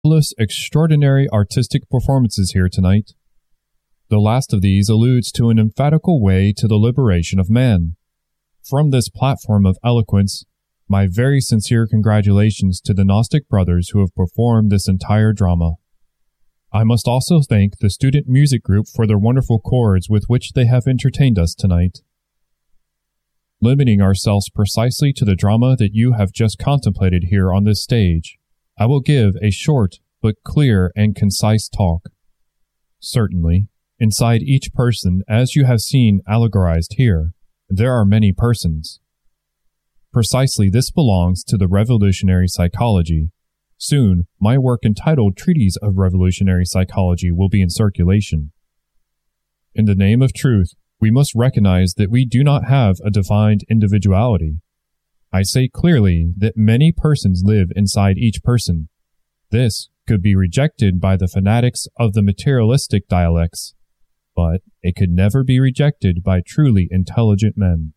extraordinary artistic performances here tonight. The last of these alludes to an emphatical way to the liberation of man. From this platform of eloquence, my very sincere congratulations to the Gnostic brothers who have performed this entire drama. I must also thank the student music group for their wonderful chords with which they have entertained us tonight. Limiting ourselves precisely to the drama that you have just contemplated here on this stage, I will give a short but clear and concise talk. Certainly, inside each person, as you have seen allegorized here, there are many persons. Precisely this belongs to the revolutionary psychology. Soon, my work entitled Treatise of Revolutionary Psychology will be in circulation. In the name of truth, we must recognize that we do not have a defined individuality. I say clearly that many persons live inside each person. This could be rejected by the fanatics of the materialistic dialects, but it could never be rejected by truly intelligent men.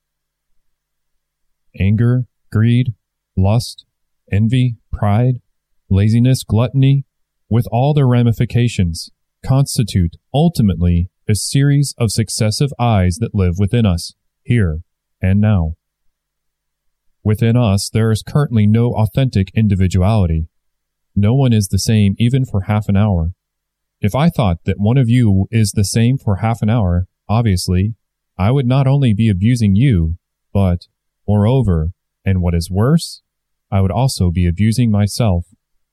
Anger, greed, lust, envy, pride, laziness, gluttony, with all their ramifications, constitute ultimately a series of successive I's that live within us, here and now. Within us, there is currently no authentic individuality. No one is the same even for half an hour. If I thought that one of you is the same for half an hour, obviously, I would not only be abusing you, but, moreover, and what is worse, I would also be abusing myself.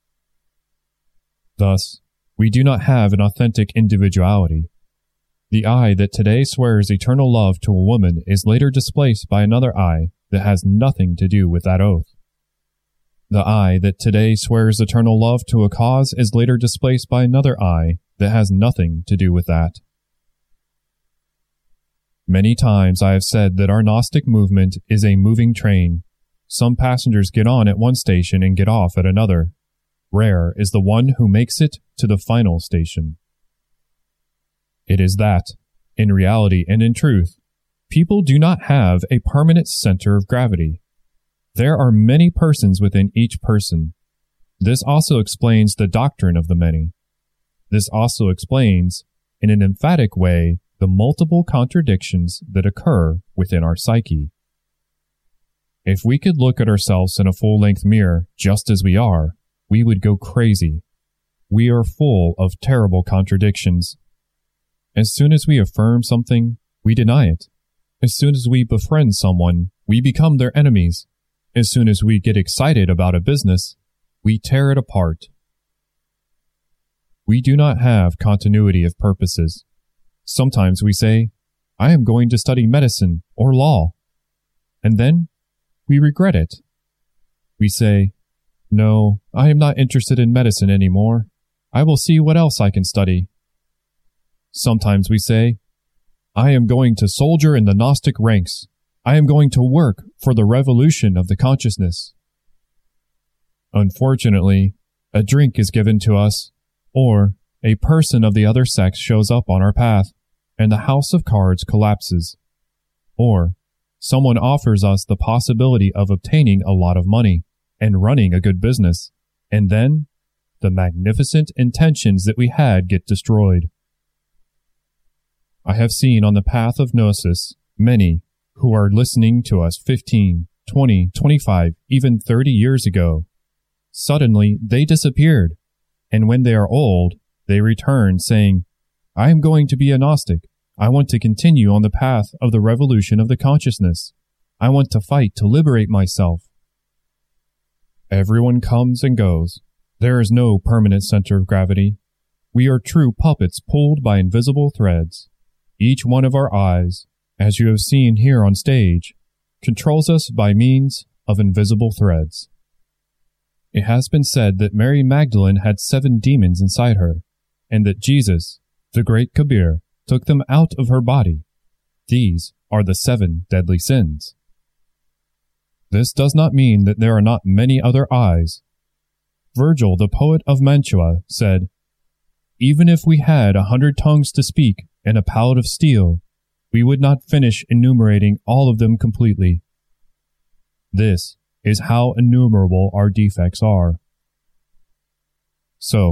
Thus, we do not have an authentic individuality. The I that today swears eternal love to a woman is later displaced by another I that has nothing to do with that oath. The I that today swears eternal love to a cause is later displaced by another I that has nothing to do with that. Many times I have said that our Gnostic movement is a moving train. Some passengers get on at one station and get off at another. Rare is the one who makes it to the final station. It is that, in reality and in truth, people do not have a permanent center of gravity. There are many persons within each person. This also explains the doctrine of the many. This also explains, in an emphatic way, the multiple contradictions that occur within our psyche. If we could look at ourselves in a full-length mirror just as we are, we would go crazy. We are full of terrible contradictions. As soon as we affirm something, we deny it. As soon as we befriend someone, we become their enemies. As soon as we get excited about a business, we tear it apart. We do not have continuity of purposes. Sometimes we say, I am going to study medicine or law. And then we regret it. We say, no, I am not interested in medicine anymore. I will see what else I can study. Sometimes we say, I am going to soldier in the Gnostic ranks. I am going to work for the revolution of the consciousness. Unfortunately, a drink is given to us, or a person of the other sex shows up on our path, and the house of cards collapses. Or someone offers us the possibility of obtaining a lot of money and running a good business, and then the magnificent intentions that we had get destroyed. I have seen on the path of Gnosis many who are listening to us 15, 20, 25, even 30 years ago. Suddenly, they disappeared, and when they are old, they return saying, I am going to be a Gnostic. I want to continue on the path of the revolution of the consciousness. I want to fight to liberate myself. Everyone comes and goes. There is no permanent center of gravity. We are true puppets pulled by invisible threads. Each one of our eyes, as you have seen here on stage, controls us by means of invisible threads. It has been said that Mary Magdalene had 7 demons inside her, and that Jesus, the great Kabir, took them out of her body. These are the 7 deadly sins. This does not mean that there are not many other eyes. Virgil, the poet of Mantua, said, Even if we had 100 tongues to speak and a palette of steel, we would not finish enumerating all of them completely. This is how innumerable our defects are. So,